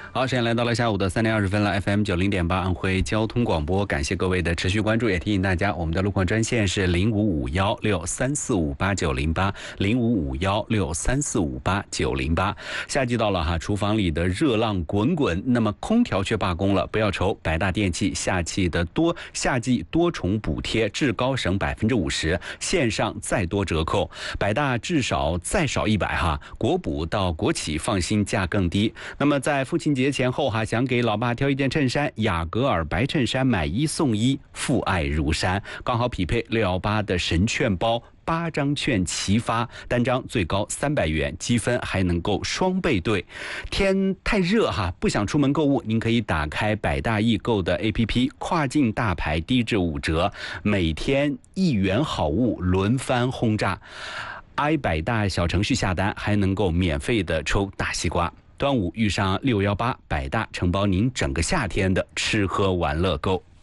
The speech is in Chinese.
好，时间来到了下午的3点20分了 ，FM 90.8安徽交通广播，感谢各位的持续关注，也提醒大家，我们的路况专线是055163458908，055163458908。夏季到了哈，厨房里的热浪滚滚，那么空调却罢工了，不要愁，百大电器夏季多重补贴，至高省50%，线上再多折扣，百大至少再少100哈，国补到国企放心，价更低。那么在父亲节前后哈，想给老爸挑一件衬衫，雅戈尔白衬衫买1送1，父爱如山，刚好匹配618的神券包。8张券齐发，单张最高300元，积分还能够双倍兑。天太热哈，不想出门购物，您可以打开百大易购的 APP， 跨境大牌低至5折，每天1元好物轮番轰炸。百大小程序下单还能够免费的抽大西瓜。端午遇上618，百大承包您整个夏天的吃喝玩乐购。